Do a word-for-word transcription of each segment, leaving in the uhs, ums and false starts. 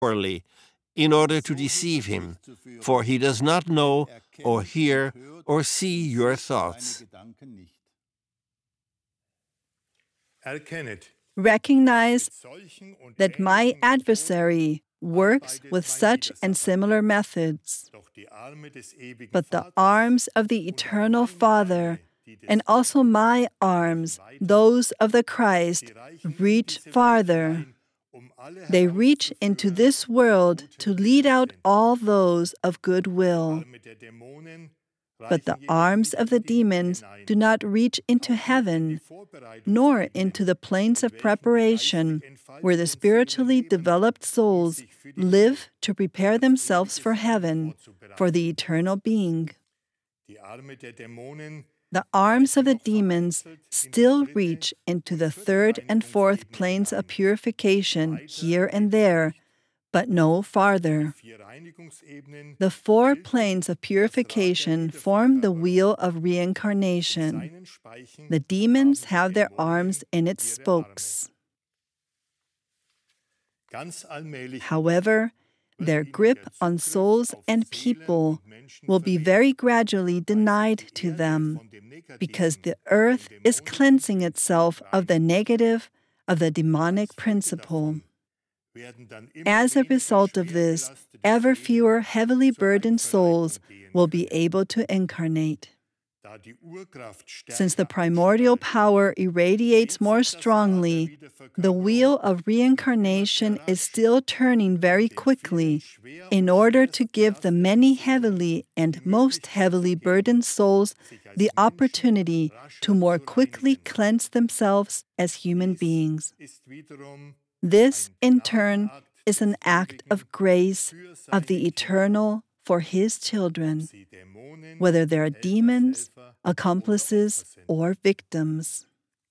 poorly in order to deceive him, for he does not know or hear or see your thoughts. Recognize that my adversary works with such and similar methods, but the arms of the eternal Father and also my arms, those of the Christ, reach farther. They reach into this world to lead out all those of good will. But the arms of the demons do not reach into heaven, nor into the plains of preparation, where the spiritually developed souls live to prepare themselves for heaven, for the eternal being. The arms of the demons still reach into the third and fourth planes of purification here and there, but no farther. The four planes of purification form the wheel of reincarnation. The demons have their arms in its spokes. However, their grip on souls and people will be very gradually denied to them, because the earth is cleansing itself of the negative of the demonic principle. As a result of this, ever fewer heavily burdened souls will be able to incarnate. Since the primordial power irradiates more strongly, the wheel of reincarnation is still turning very quickly in order to give the many heavily and most heavily burdened souls the opportunity to more quickly cleanse themselves as human beings. This, in turn, is an act of grace of the Eternal for His children, whether they are demons, accomplices, or victims.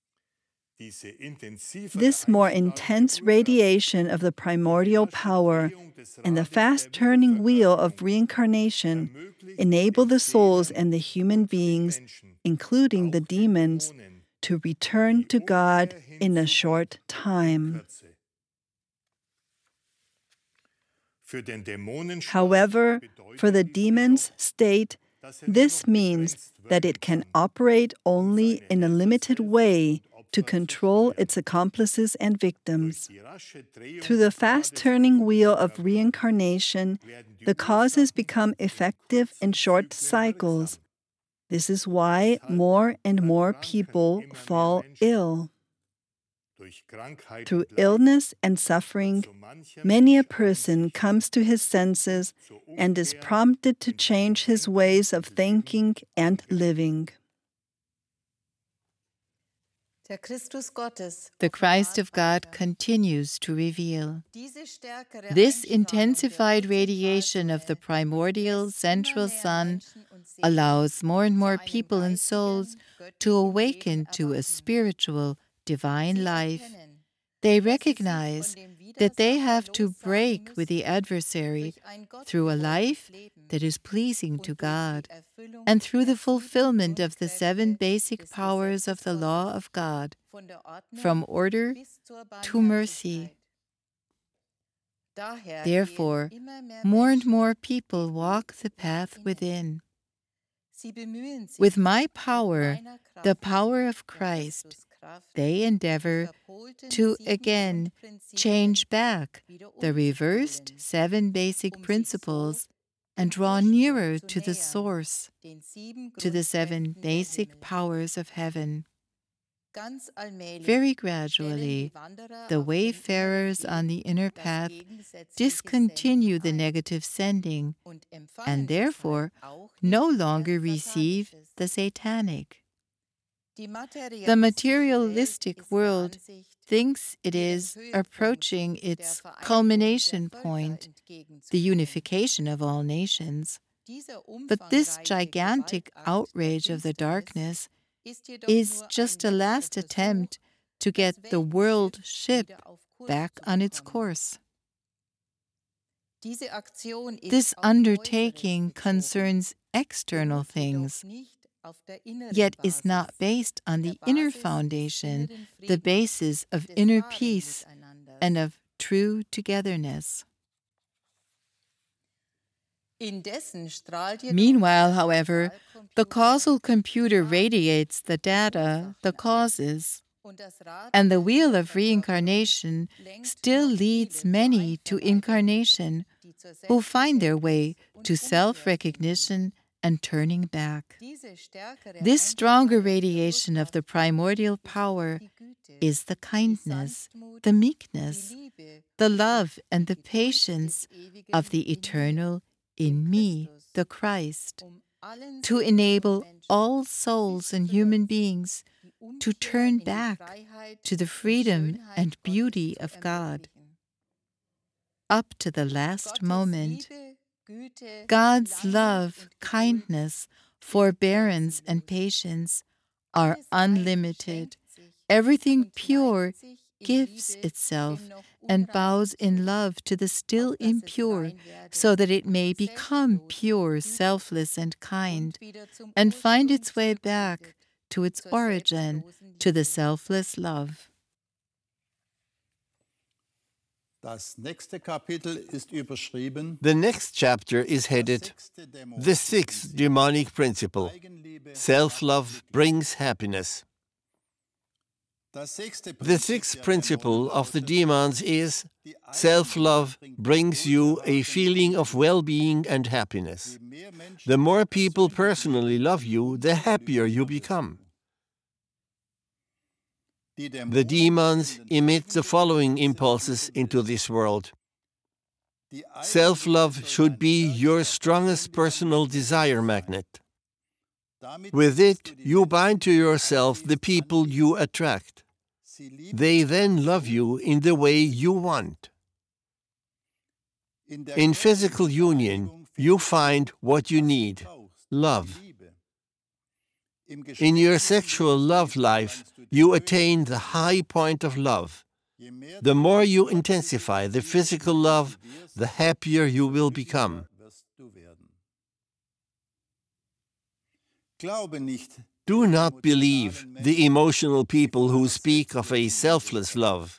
This more intense radiation of the primordial power and the fast-turning wheel of reincarnation enable the souls and the human beings, including the demons, to return to God in a short time. However, for the demon's state, this means that it can operate only in a limited way to control its accomplices and victims. Through the fast-turning wheel of reincarnation, the causes become effective in short cycles. This is why more and more people fall ill. Through illness and suffering, many a person comes to his senses and is prompted to change his ways of thinking and living. The Christ of God continues to reveal. This intensified radiation of the primordial central sun allows more and more people and souls to awaken to a spiritual, divine life. They recognize that they have to break with the adversary through a life that is pleasing to God and through the fulfillment of the seven basic powers of the law of God, from order to mercy. Therefore, more and more people walk the path within. With my power, the power of Christ, they endeavor to again change back the reversed seven basic principles and draw nearer to the source, to the seven basic powers of heaven. Very gradually, the wayfarers on the inner path discontinue the negative sending and therefore no longer receive the satanic. The materialistic world thinks it is approaching its culmination point, the unification of all nations. But this gigantic outrage of the darkness is just a last attempt to get the world ship back on its course. This undertaking concerns external things, yet is not based on the inner foundation, the basis of inner peace and of true togetherness. Meanwhile, however, the causal computer radiates the data, the causes, and the wheel of reincarnation still leads many to incarnation who find their way to self-recognition and turning back. This stronger radiation of the primordial power is the kindness, the meekness, the love and the patience of the eternal in me, the Christ, to enable all souls and human beings to turn back to the freedom and beauty of God. Up to the last moment, God's love, kindness, forbearance, and patience are unlimited. Everything pure gives itself and bows in love to the still impure, so that it may become pure, selfless, and kind, and find its way back to its origin, to the selfless love. The next chapter is headed The Sixth Demonic Principle. Self-love brings happiness. The sixth principle of the demons is self-love brings you a feeling of well-being and happiness. The more people personally love you, the happier you become. The demons emit the following impulses into this world. Self-love should be your strongest personal desire magnet. With it, you bind to yourself the people you attract. They then love you in the way you want. In physical union, you find what you need, love. In your sexual love life, you attain the high point of love. The more you intensify the physical love, the happier you will become. Do not believe the emotional people who speak of a selfless love.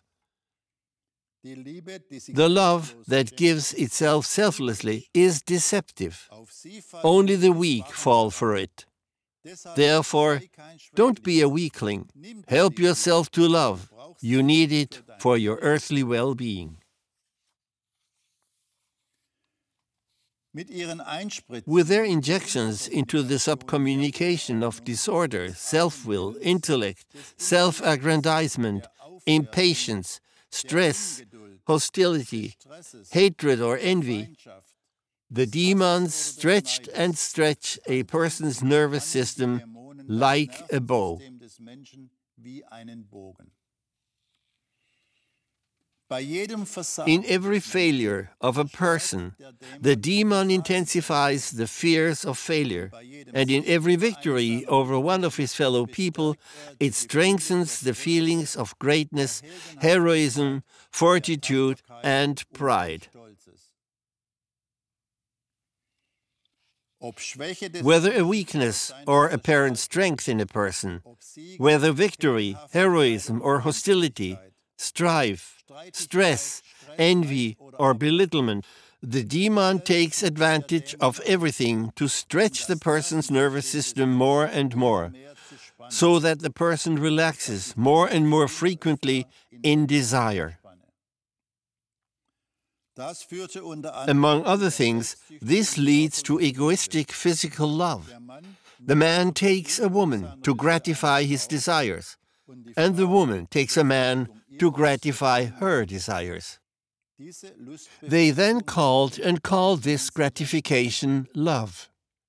The love that gives itself selflessly is deceptive. Only the weak fall for it. Therefore, don't be a weakling. Help yourself to love. You need it for your earthly well-being. With their injections into the subcommunication of disorder, self-will, intellect, self-aggrandizement, impatience, stress, hostility, hatred or envy, the demons stretched and stretch a person's nervous system like a bow. In every failure of a person, the demon intensifies the fears of failure, and in every victory over one of his fellow people, it strengthens the feelings of greatness, heroism, fortitude, and pride. Whether a weakness or apparent strength in a person, whether victory, heroism, or hostility, strife, stress, envy, or belittlement, the demon takes advantage of everything to stretch the person's nervous system more and more, so that the person relaxes more and more frequently in desire. Among other things, this leads to egoistic physical love. The man takes a woman to gratify his desires, and the woman takes a man to gratify her desires. They then called and called this gratification love.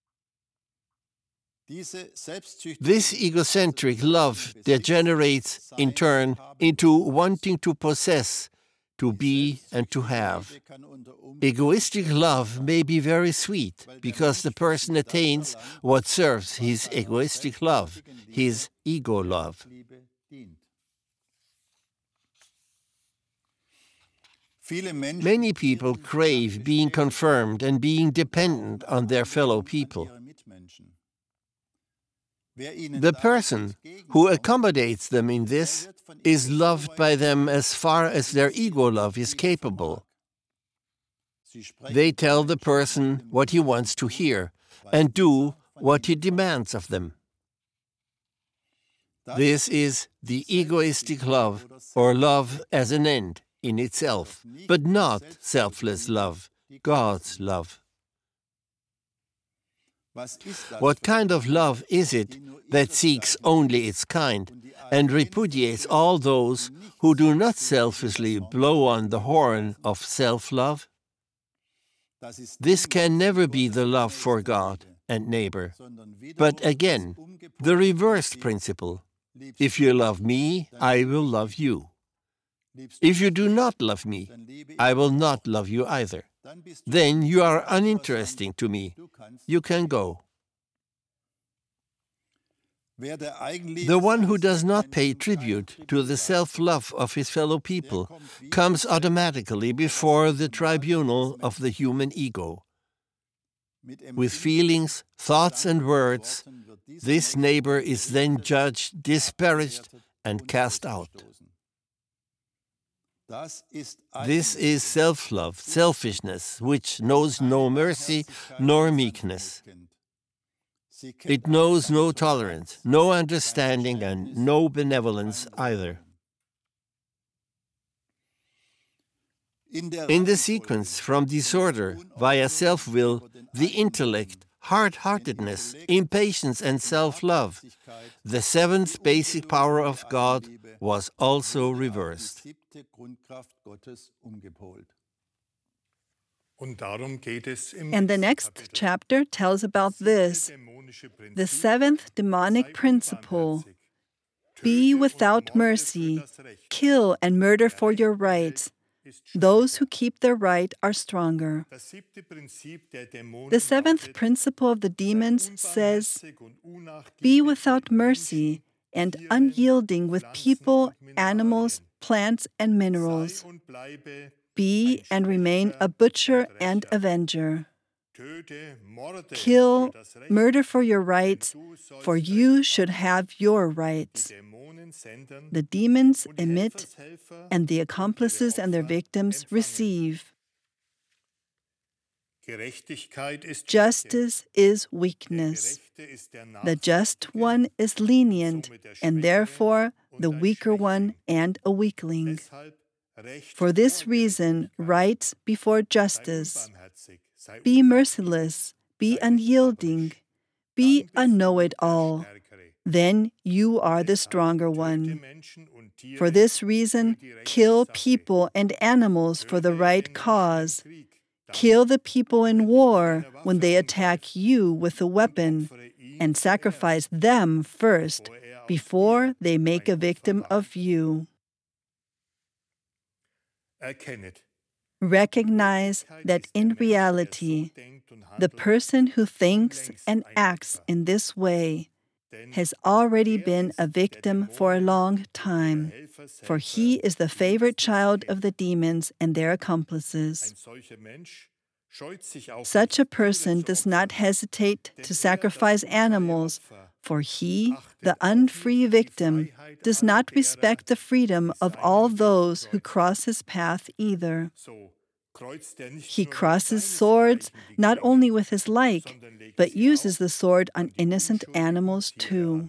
This egocentric love degenerates, in turn, into wanting to possess, to be and to have. Egoistic love may be very sweet because the person attains what serves his egoistic love, his ego love. Many people crave being confirmed and being dependent on their fellow people. The person who accommodates them in this is loved by them as far as their ego love is capable. They tell the person what he wants to hear and do what he demands of them. This is the egoistic love, or love as an end in itself, but not selfless love, God's love. What kind of love is it that seeks only its kind and repudiates all those who do not selfishly blow on the horn of self-love? This can never be the love for God and neighbor, but again, the reversed principle. If you love me, I will love you. If you do not love me, I will not love you either. Then you are uninteresting to me. You can go. The one who does not pay tribute to the self-love of his fellow people comes automatically before the tribunal of the human ego. With feelings, thoughts, and words, this neighbor is then judged, disparaged, and cast out. This is self-love, selfishness, which knows no mercy nor meekness. It knows no tolerance, no understanding, and no benevolence either. In the sequence from disorder via self-will, the intellect, hard-heartedness, impatience, and self-love, the seventh basic power of God was also reversed. And the next chapter tells about this, the seventh demonic principle. Be without mercy, kill and murder for your rights. Those who keep their right are stronger. The seventh principle of the demons says, be without mercy and unyielding with people, animals, plants, and minerals. Be and remain a butcher and avenger. Kill, murder for your rights, for you should have your rights. The demons emit, and the accomplices and their victims receive. Justice is weakness. The just one is lenient, and therefore the weaker one and a weakling. For this reason, right before justice. Be merciless, be unyielding, be a know-it-all. Then you are the stronger one. For this reason, kill people and animals for the right cause. Kill the people in war when they attack you with a weapon, and sacrifice them first, before they make a victim of you. Recognize that in reality, the person who thinks and acts in this way has already been a victim for a long time, for he is the favorite child of the demons and their accomplices. Such a person does not hesitate to sacrifice animals, for he, the unfree victim, does not respect the freedom of all those who cross his path either. He crosses swords not only with his like, but uses the sword on innocent animals too.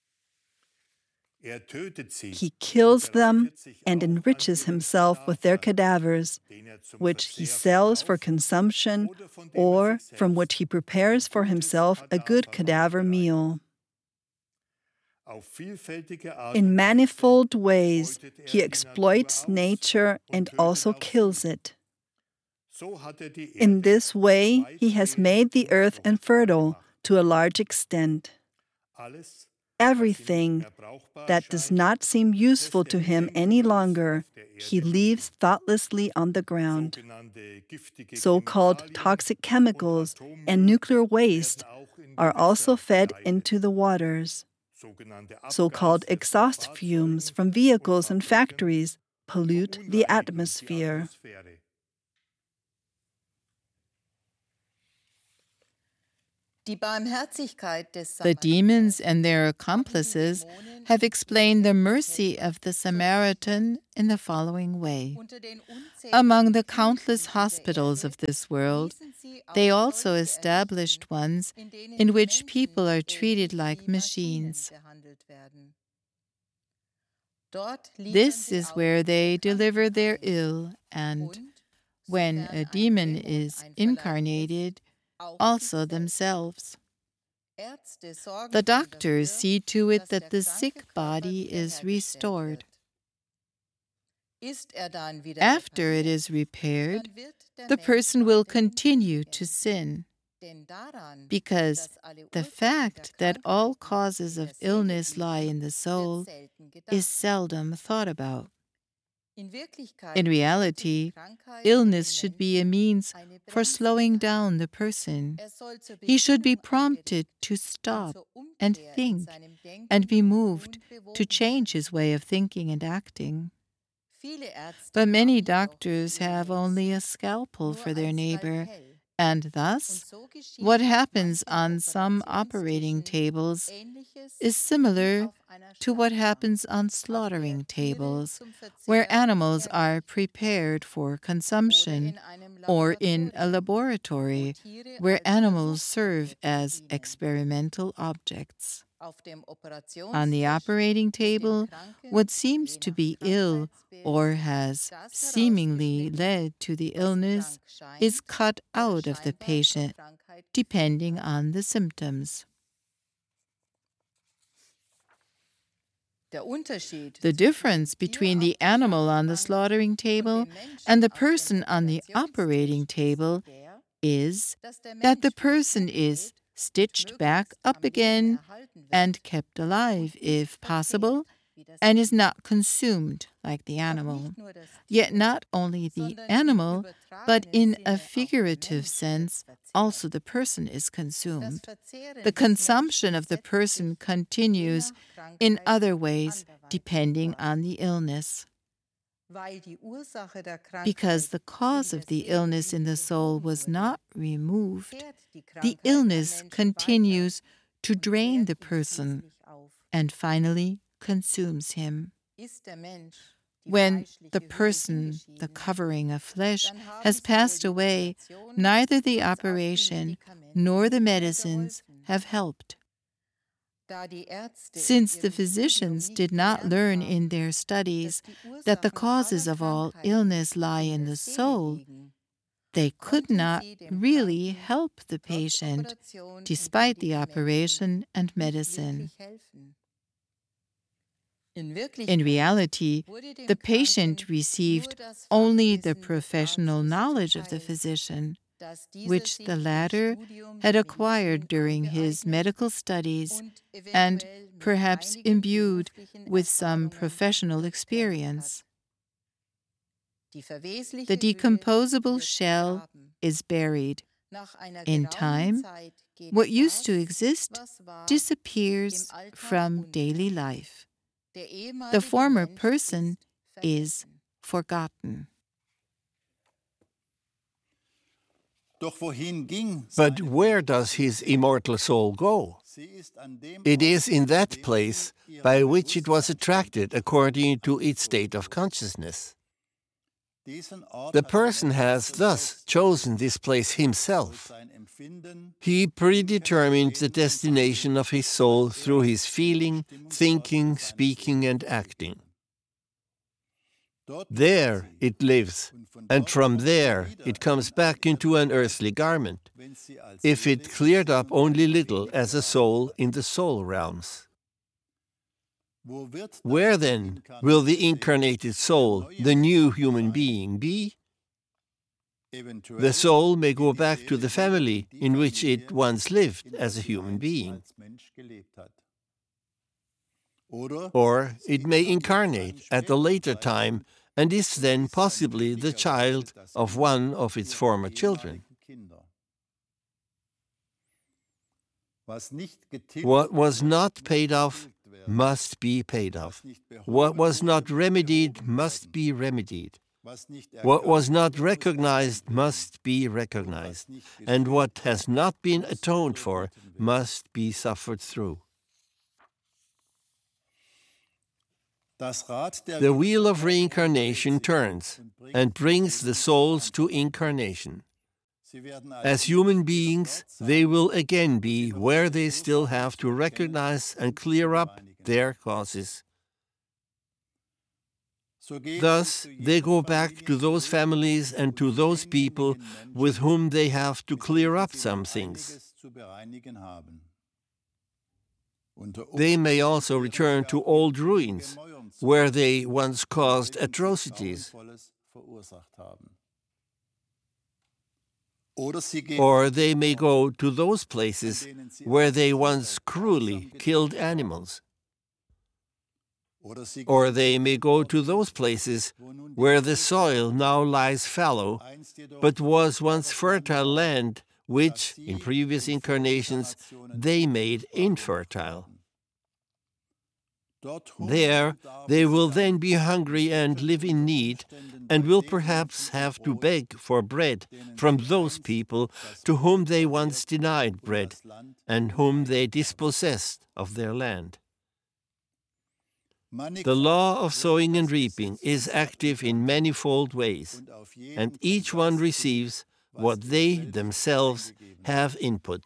He kills them and enriches himself with their cadavers, which he sells for consumption or from which he prepares for himself a good cadaver meal. In manifold ways, he exploits nature and also kills it. In this way, he has made the earth infertile to a large extent. Everything that does not seem useful to him any longer, he leaves thoughtlessly on the ground. So-called toxic chemicals and nuclear waste are also fed into the waters. So-called exhaust fumes from vehicles and factories pollute the atmosphere. The demons and their accomplices have explained the mercy of the Samaritan in the following way. Among the countless hospitals of this world, they also established ones in which people are treated like machines. This is where they deliver their ill, and when a demon is incarnated, also themselves. The doctors see to it that the sick body is restored. After it is repaired, the person will continue to sin, because the fact that all causes of illness lie in the soul is seldom thought about. In reality, illness should be a means for slowing down the person. He should be prompted to stop and think and be moved to change his way of thinking and acting. But many doctors have only a scalpel for their neighbor, and thus, what happens on some operating tables is similar to what happens on slaughtering tables, where animals are prepared for consumption, or in a laboratory, where animals serve as experimental objects. On the operating table, what seems to be ill or has seemingly led to the illness is cut out of the patient, depending on the symptoms. The difference between the animal on the slaughtering table and the person on the operating table is that the person is stitched back up again and kept alive, if possible, and is not consumed like the animal. Yet not only the animal, but in a figurative sense, also the person is consumed. The consumption of the person continues in other ways, depending on the illness. Because the cause of the illness in the soul was not removed, the illness continues to drain the person and finally consumes him. When the person, the covering of flesh, has passed away, neither the operation nor the medicines have helped. Since the physicians did not learn in their studies that the causes of all illness lie in the soul, they could not really help the patient despite the operation and medicine. In reality, the patient received only the professional knowledge of the physician, which the latter had acquired during his medical studies and perhaps imbued with some professional experience. The decomposable shell is buried. In time, what used to exist disappears from daily life. The former person is forgotten. But where does his immortal soul go? It is in that place by which it was attracted according to its state of consciousness. The person has thus chosen this place himself. He predetermined the destination of his soul through his feeling, thinking, speaking, and acting. There it lives, and from there it comes back into an earthly garment, if it cleared up only little as a soul in the soul realms. Where then will the incarnated soul, the new human being, be? The soul may go back to the family in which it once lived as a human being. Or it may incarnate at a later time and is then possibly the child of one of its former children. What was not paid off must be paid off. What was not remedied must be remedied. What was not recognized must be recognized, and what has not been atoned for must be suffered through. The wheel of reincarnation turns and brings the souls to incarnation. As human beings, they will again be where they still have to recognize and clear up their causes. Thus, they go back to those families and to those people with whom they have to clear up some things. They may also return to old ruins, where they once caused atrocities. Or they may go to those places where they once cruelly killed animals. Or they may go to those places where the soil now lies fallow, but was once fertile land, which, in previous incarnations, they made infertile. There, they will then be hungry and live in need, and will perhaps have to beg for bread from those people to whom they once denied bread, and whom they dispossessed of their land. The law of sowing and reaping is active in manifold ways, and each one receives what they themselves have input.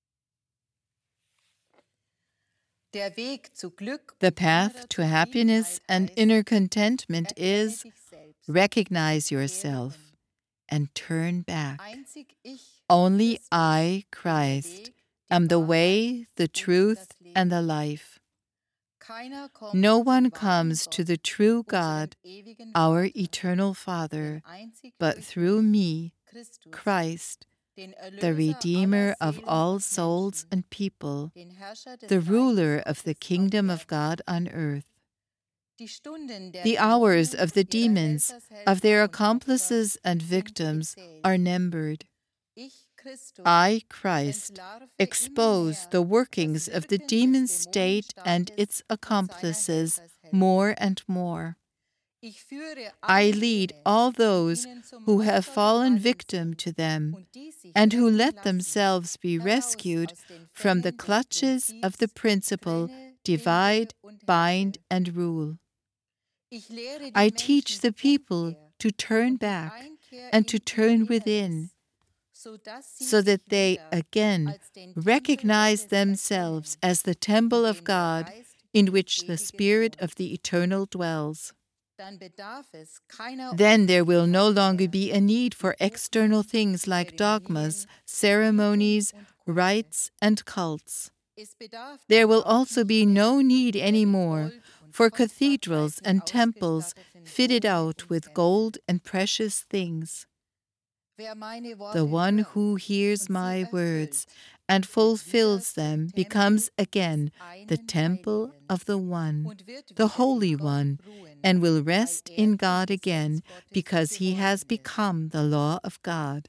The path to happiness and inner contentment is recognize yourself and turn back. Only I, Christ, am the way, the truth, and the life. No one comes to the true God, our eternal Father, but through me, Christ, the Redeemer of all souls and people, the ruler of the kingdom of God on earth. The hours of the demons, of their accomplices and victims, are numbered. I, Christ, expose the workings of the demon state and its accomplices more and more. I lead all those who have fallen victim to them, and who let themselves be rescued from the clutches of the principle divide, bind, and rule. I teach the people to turn back and to turn within, so that they again recognize themselves as the temple of God in which the Spirit of the Eternal dwells. Then there will no longer be a need for external things like dogmas, ceremonies, rites, and cults. There will also be no need anymore for cathedrals and temples fitted out with gold and precious things. The one who hears my words and fulfills them becomes again the temple of the One, the Holy One, and will rest in God again because he has become the law of God.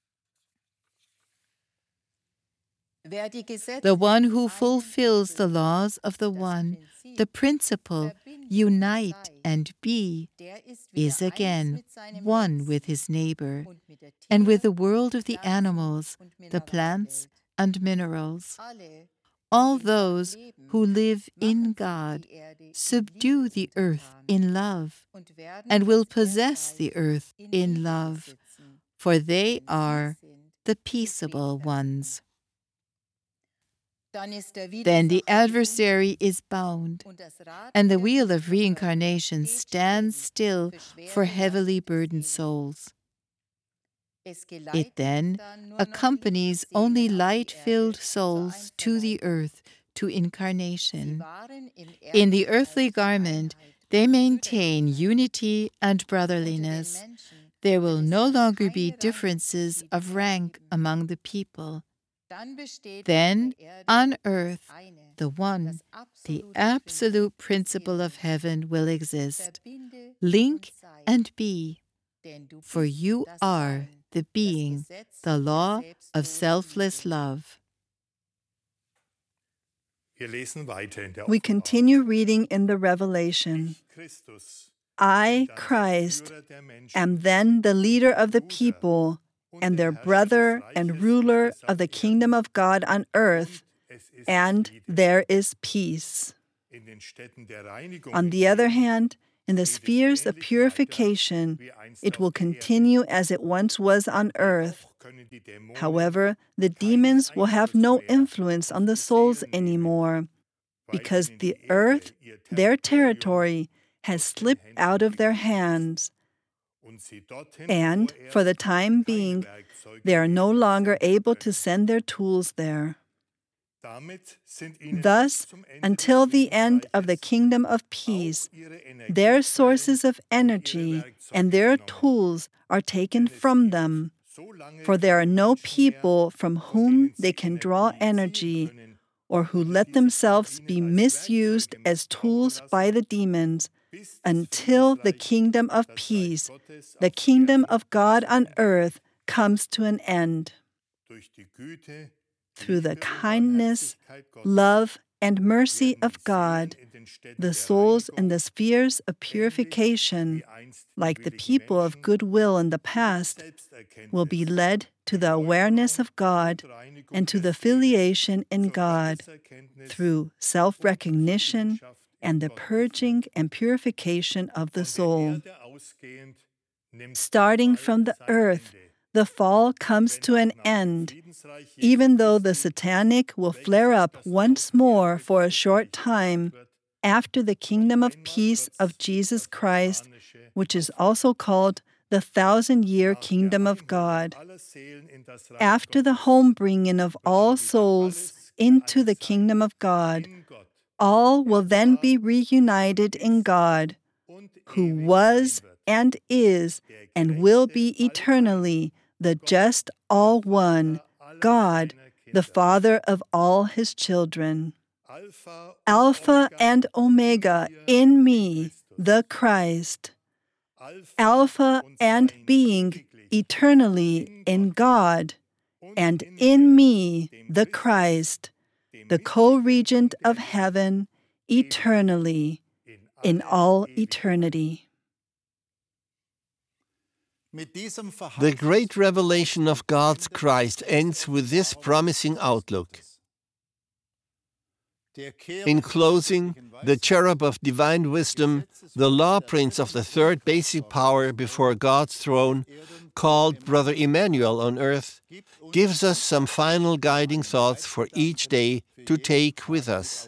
The one who fulfills the laws of the One, the principle, unite and be, is again one with his neighbor, and with the world of the animals, the plants and minerals. All those who live in God subdue the earth in love, and will possess the earth in love, for they are the peaceable ones. Then the adversary is bound, and the wheel of reincarnation stands still for heavily burdened souls. It then accompanies only light-filled souls to the earth, to incarnation. In the earthly garment, they maintain unity and brotherliness. There will no longer be differences of rank among the people. Then, on earth, the one, the absolute principle of heaven will exist. Link and be, for you are the being, the law of selfless love. We continue reading in the Revelation. I, Christ, am then the leader of the people and their brother and ruler of the kingdom of God on earth, and there is peace. On the other hand, in the spheres of purification, it will continue as it once was on earth. However, the demons will have no influence on the souls anymore, because the earth, their territory, has slipped out of their hands. And, for the time being, they are no longer able to send their tools there. Thus, until the end of the kingdom of peace, their sources of energy and their tools are taken from them, for there are no people from whom they can draw energy, or who let themselves be misused as tools by the demons, until the kingdom of peace, the kingdom of God on earth, comes to an end. Through the kindness, love, and mercy of God, the souls in the spheres of purification, like the people of goodwill in the past, will be led to the awareness of God and to the filiation in God through self-recognition and the purging and purification of the soul. Starting from the earth, the fall comes to an end, even though the satanic will flare up once more for a short time after the kingdom of peace of Jesus Christ, which is also called the thousand-year kingdom of God. After the home-bringing of all souls into the kingdom of God, all will then be reunited in God, who was and is and will be eternally the just all-one, God, the Father of all His children. Alpha and Omega in me, the Christ. Alpha and being eternally in God, and in me, the Christ, the co-regent of heaven, eternally, in all eternity. The great revelation of God's Christ ends with this promising outlook. In closing, the cherub of divine wisdom, the law prince of the third basic power before God's throne, called Brother Emmanuel on earth, gives us some final guiding thoughts for each day to take with us.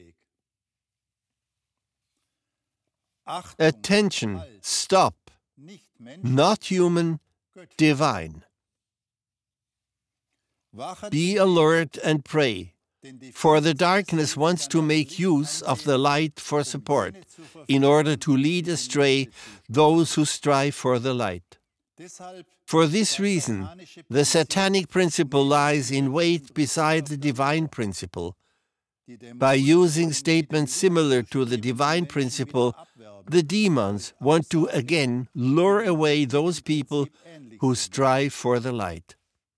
Attention, stop, not human, divine. Be alert and pray, for the darkness wants to make use of the light for support, in order to lead astray those who strive for the light. For this reason, the satanic principle lies in wait beside the divine principle. By using statements similar to the divine principle, the demons want to again lure away those people who strive for the light.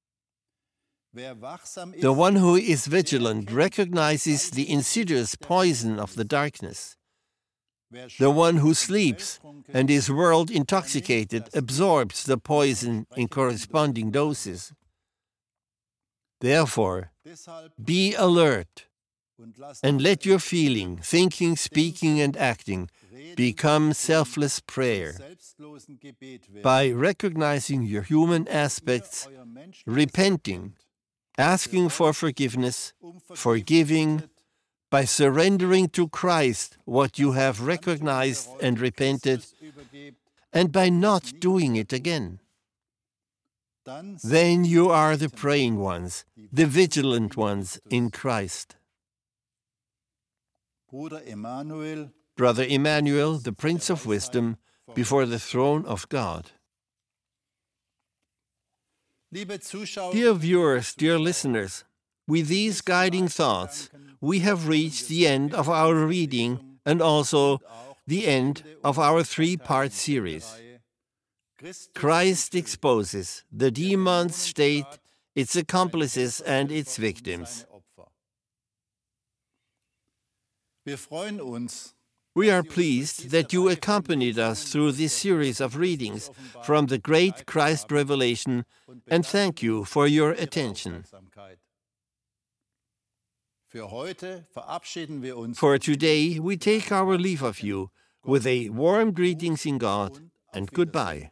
The one who is vigilant recognizes the insidious poison of the darkness. The one who sleeps and is world intoxicated absorbs the poison in corresponding doses. Therefore, be alert and let your feeling, thinking, speaking, and acting become selfless prayer. By recognizing your human aspects, repenting, asking for forgiveness, forgiving, by surrendering to Christ what you have recognized and repented, and by not doing it again. Then you are the praying ones, the vigilant ones in Christ. Brother Emmanuel, the Prince of Wisdom, before the throne of God. Dear viewers, dear listeners, with these guiding thoughts, we have reached the end of our reading and also the end of our three-part series. Christ exposes the demon's state, its accomplices, and its victims. We are pleased that you accompanied us through this series of readings from the great Christ revelation, and thank you for your attention. For today, we take our leave of you with a warm greetings in God and goodbye.